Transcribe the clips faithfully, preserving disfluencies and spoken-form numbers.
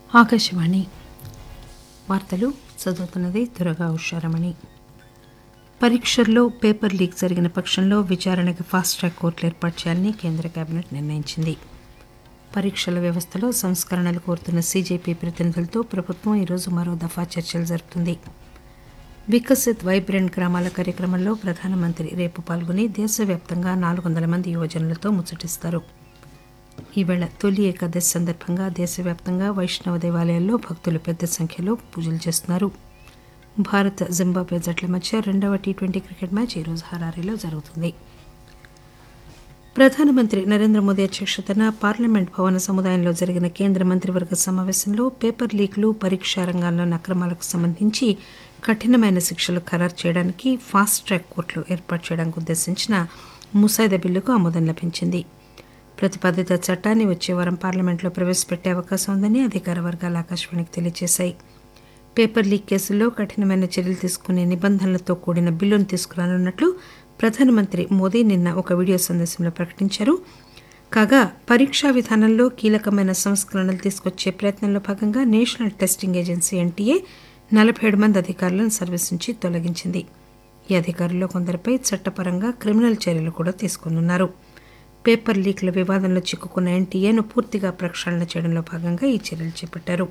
ఆకాశవాణి వార్తలు చదువుతున్నది దుర్గా ఉషారమణి. పరీక్షల్లో పేపర్ లీక్ జరిగిన పక్షంలో విచారణకు ఫాస్ట్ ట్రాక్ కోర్టులు ఏర్పాటు చేయాలని కేంద్ర కేబినెట్ నిర్ణయించింది. పరీక్షల వ్యవస్థలో సంస్కరణలు కోరుతున్న సీజేపీ ప్రతినిధులతో ప్రభుత్వం ఈరోజు మరో దఫా చర్చలు జరుపుతుంది. వికసిత్ వైబ్రెంట్ గ్రామాల కార్యక్రమంలో ప్రధానమంత్రి రేపు పాల్గొని దేశవ్యాప్తంగా నాలుగు వందల మంది యువజనులతో ముచ్చటిస్తారు. ఈవేళ తొలి ఏకాదశి సందర్భంగా దేశవ్యాప్తంగా వైష్ణవ దేవాలయాల్లో భక్తులు పెద్ద సంఖ్యలో పూజలు చేస్తున్నారు. భారత్ జింబాబ్వే జట్ల మధ్య రెండవ టీ ట్వంటీ క్రికెట్ మ్యాచ్ ఈరోజు హరారీలో జరుగుతుంది. ప్రధానమంత్రి నరేంద్ర మోదీ అధ్యక్షతన పార్లమెంట్ భవన సముదాయంలో జరిగిన కేంద్ర మంత్రివర్గ సమావేశంలో పేపర్ లీక్లు, పరీక్షా రంగాల్లోని అక్రమాలకు సంబంధించి కఠినమైన శిక్షలు ఖరారు చేయడానికి ఫాస్ట్ ట్రాక్ కోర్టులు ఏర్పాటు చేయడానికి ఉద్దేశించిన ముసాయిదా బిల్లుకు ఆమోదం లభించింది. ప్రతిపాదిత చట్టాన్ని వచ్చే వారం పార్లమెంట్లో ప్రవేశపెట్టే అవకాశం ఉందని అధికార వర్గాలు ఆకాశవాణికి తెలియజేశాయి. పేపర్ లీక్ కేసుల్లో కఠినమైన చర్యలు తీసుకునే నిబంధనలతో కూడిన బిల్లును తీసుకురానున్నట్లు ప్రధానమంత్రి మోదీ నిన్న ఒక వీడియో సందేశంలో ప్రకటించారు. కాగా పరీక్షా విధానంలో కీలకమైన సంస్కరణలు తీసుకొచ్చే ప్రయత్నంలో భాగంగా నేషనల్ టెస్టింగ్ ఏజెన్సీ ఎన్టీఏ నలభై ఏడు మంది అధికారులను సర్వీస్ నుంచి తొలగించింది. ఈ అధికారుల్లో కొందరిపై చట్టపరంగా క్రిమినల్ చర్యలు కూడా తీసుకున్నారు. పేపర్ లీక్ల వివాదంలో చిక్కుకున్న ఎన్టీఏను పూర్తిగా ప్రక్షాళన చేయడంలో భాగంగా ఈ చర్యలు చేపట్టారు.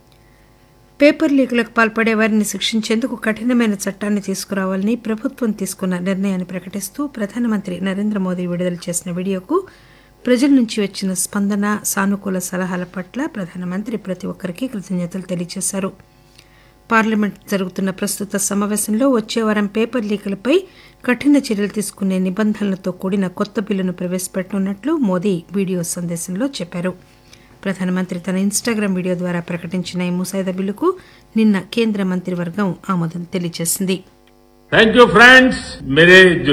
పేపర్ లీకులకు పాల్పడే వారిని శిక్షించేందుకు కఠినమైన చట్టాన్ని తీసుకురావాలని ప్రభుత్వం తీసుకున్న నిర్ణయాన్ని ప్రకటిస్తూ ప్రధానమంత్రి నరేంద్ర మోదీ విడుదల చేసిన వీడియోకు ప్రజల నుంచి వచ్చిన స్పందన, సానుకూల సలహాల పట్ల ప్రధానమంత్రి ప్రతి ఒక్కరికి కృతజ్ఞతలు తెలియజేశారు. పార్లమెంట్ జరుగుతున్న ప్రస్తుత సమావేశంలో వచ్చే వారం పేపర్ లీకులపై కఠిన చర్యలు తీసుకునే నిబంధనలతో కూడిన కొత్త బిల్లును ప్రవేశపెట్టనున్నట్లు మోదీ వీడియో సందేశంలో చెప్పారు. ప్రధానమంత్రి తన ఇన్స్టాగ్రామ్ వీడియో ద్వారా ప్రకటించిన ఈ ముసాయిదా బిల్లుకు నిన్న కేంద్ర మంత్రివర్గం ఆమోదం తెలియజేసింది. Thank you friends. मेरे जो